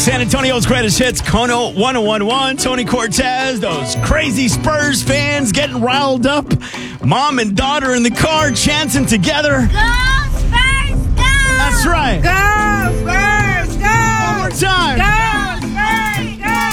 San Antonio's greatest hits, Kono 1011, Tony Cortez, those crazy Spurs fans getting riled up. Mom and daughter in the car chanting together. Go Spurs, go! That's right. Go